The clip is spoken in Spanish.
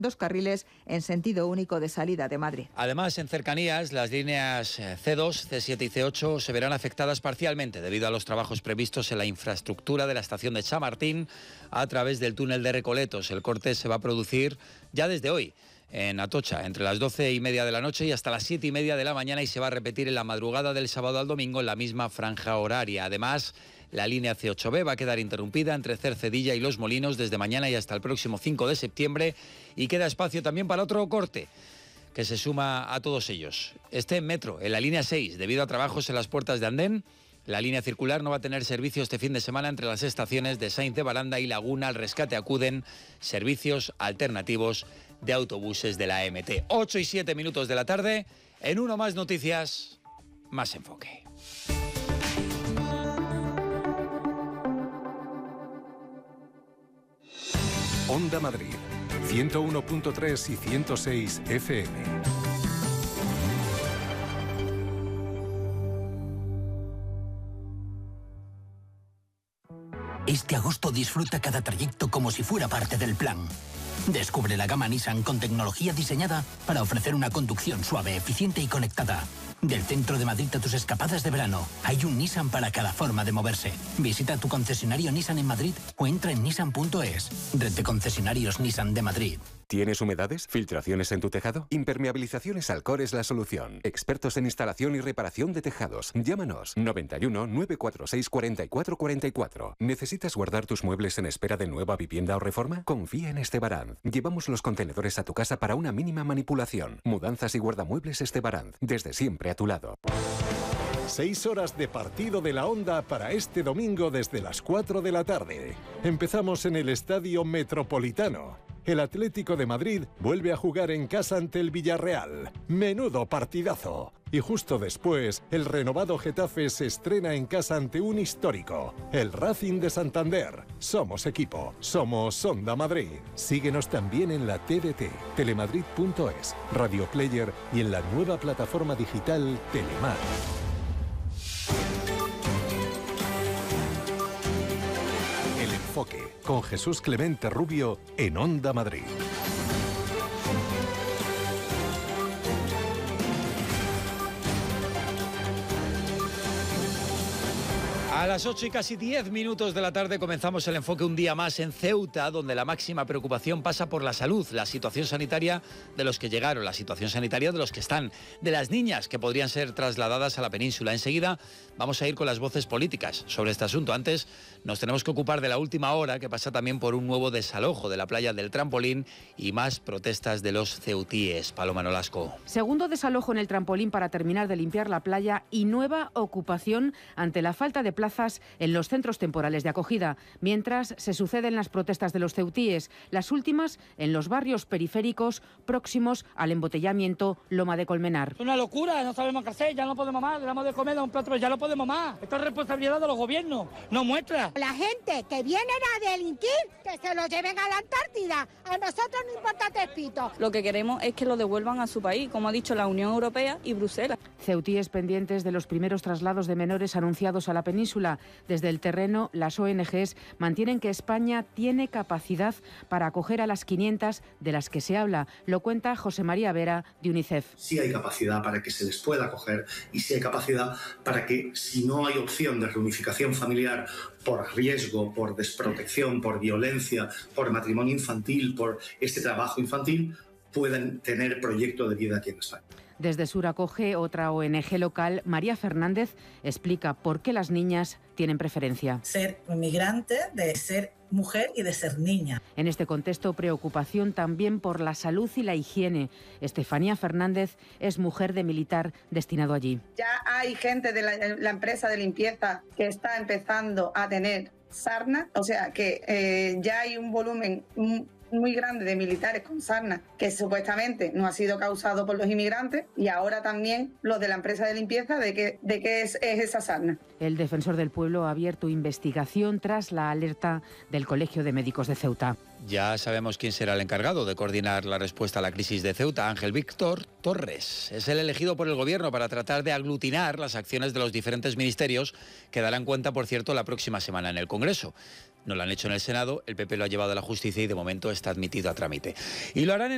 2 carriles en sentido único de salida de Madrid. Además, en cercanías, las líneas C2, C7 y C8 se verán afectadas parcialmente debido a los trabajos previstos en la infraestructura de la estación de Chamartín a través del túnel de Recoletos. El corte se va a producir ya desde hoy en Atocha, entre las 12:30 de la noche y hasta las 7:30 de la mañana, y se va a repetir en la madrugada del sábado al domingo en la misma franja horaria. Además, la línea C8B va a quedar interrumpida entre Cercedilla y Los Molinos desde mañana y hasta el próximo 5 de septiembre, y queda espacio también para otro corte que se suma a todos ellos. Este metro, en la línea 6, debido a trabajos en las puertas de andén, la línea circular no va a tener servicio este fin de semana entre las estaciones de Sainz de Baranda y Laguna. Al rescate acuden servicios alternativos de autobuses de la MT. 8:07 de la tarde, en Uno Más Noticias, más enfoque. Onda Madrid, 101.3 y 106 FM. Este agosto disfruta cada trayecto como si fuera parte del plan. Descubre la gama Nissan con tecnología diseñada para ofrecer una conducción suave, eficiente y conectada. Del centro de Madrid a tus escapadas de verano, hay un Nissan para cada forma de moverse. Visita tu concesionario Nissan en Madrid o entra en nissan.es. Red de concesionarios Nissan de Madrid. ¿Tienes humedades? ¿Filtraciones en tu tejado? Impermeabilizaciones Alcor es la solución. Expertos en instalación y reparación de tejados. Llámanos 91 946 44 44. ¿Necesitas guardar tus muebles en espera de nueva vivienda o reforma? Confía en Estebaranz. Llevamos los contenedores a tu casa para una mínima manipulación. Mudanzas y guardamuebles Estebaranz. Desde siempre a tu lado. 6 horas de partido de la Onda para este domingo desde las 4 de la tarde. Empezamos en el Estadio Metropolitano. El Atlético de Madrid vuelve a jugar en casa ante el Villarreal. Menudo partidazo. Y justo después, el renovado Getafe se estrena en casa ante un histórico, el Racing de Santander. Somos equipo, somos Onda Madrid. Síguenos también en la TDT, telemadrid.es, Radio Player y en la nueva plataforma digital Telemar. El enfoque con Jesús Clemente Rubio en Onda Madrid. A las 8:10 de la tarde comenzamos el enfoque un día más en Ceuta, donde la máxima preocupación pasa por la salud, la situación sanitaria de los que llegaron, la situación sanitaria de los que están, de las niñas que podrían ser trasladadas a la península. Enseguida vamos a ir con las voces políticas sobre este asunto. Antes nos tenemos que ocupar de la última hora, que pasa también por un nuevo desalojo de la playa del Trampolín y más protestas de los ceutíes. Paloma Nolasco. Segundo desalojo en el Trampolín para terminar de limpiar la playa y nueva ocupación ante la falta de plazas en los centros temporales de acogida, mientras se suceden las protestas de los ceutíes, las últimas en los barrios periféricos próximos al embotellamiento Loma de Colmenar. Es una locura, no sabemos qué hacer, ya no podemos más, le damos de comer a un plato, pero ya no podemos más. Esto es responsabilidad de los gobiernos, no muestra. La gente que viene a delinquir, que se lo lleven a la Antártida, a nosotros no importa Tespito. Lo que queremos es que lo devuelvan a su país, como ha dicho la Unión Europea y Bruselas. Ceutíes pendientes de los primeros traslados de menores anunciados a la península. Desde el terreno, las ONGs mantienen que España tiene capacidad para acoger a las 500 de las que se habla. Lo cuenta José María Vera, de UNICEF. Sí hay capacidad para que se les pueda acoger y sí hay capacidad para que, si no hay opción de reunificación familiar por riesgo, por desprotección, por violencia, por matrimonio infantil, por este trabajo infantil, puedan tener proyecto de vida aquí en España. Desde Sur acoge otra ONG local. María Fernández explica por qué las niñas tienen preferencia. Ser inmigrante, de ser mujer y de ser niña. En este contexto, preocupación también por la salud y la higiene. Estefanía Fernández es mujer de militar destinado allí. Ya hay gente de la empresa de limpieza que está empezando a tener sarna, o sea que ya hay un volumen muy grande de militares con sarna que supuestamente no ha sido causado por los inmigrantes, y ahora también los de la empresa de limpieza de qué es esa sarna. El defensor del pueblo ha abierto investigación tras la alerta del Colegio de Médicos de Ceuta. Ya sabemos quién será el encargado de coordinar la respuesta a la crisis de Ceuta. Ángel Víctor Torres es el elegido por el Gobierno para tratar de aglutinar las acciones de los diferentes ministerios, que darán cuenta, por cierto, la próxima semana en el Congreso. No lo han hecho en el Senado, el PP lo ha llevado a la justicia y de momento está admitido a trámite. Y lo harán en